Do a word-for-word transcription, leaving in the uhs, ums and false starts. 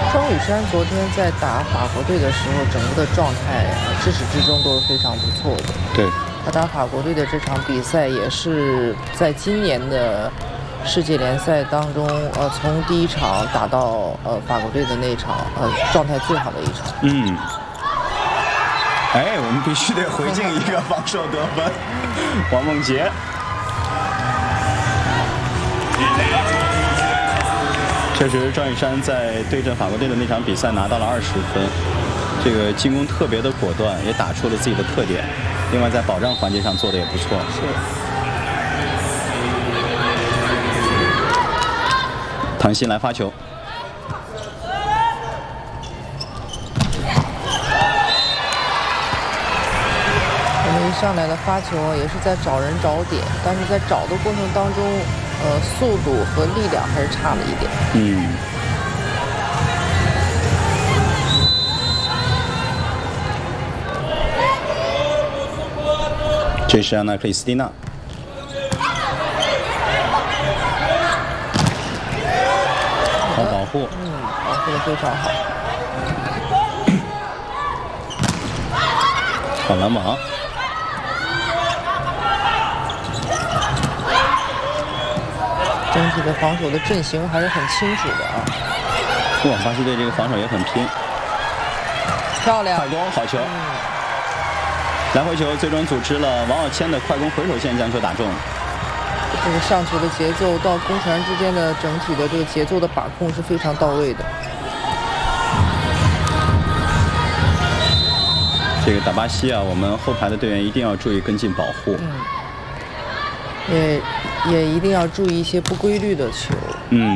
庄宇珊昨天在打法国队的时候，整个的状态自始至终都是非常不错的。 对， 他打法国队的这场比赛也是在今年的世界联赛当中，呃，从第一场打到呃法国队的那一场，呃，状态最好的一场。 嗯。哎，我们必须得回敬一个防守得分，王梦洁。确实，庄宇珊在对阵法国队的那场比赛拿到了二十分，这个进攻特别的果断，也打出了自己的特点。另外，在保障环节上做的也不错。 是。 唐鑫来发球。 上来的发球也是在找人找点，但是在找的过程当中，呃，速度和力量还是差了一点。 嗯。这是安娜克里斯蒂娜。好保护。 嗯，保护的非常好。 好拦网。 整体的防守的阵型还是很清楚的啊。 哇，巴西队这个防守也很拼。 漂亮， 快攻好球。 嗯、 来回球最终组织了王傲谦的快攻回手线将球打中。 这个上球的节奏到攻传之间的整体的这个节奏的把控是非常到位的。 这个打巴西啊，我们后排的队员一定要注意跟进保护。 嗯。也也一定要注意一些不规律的球。 嗯。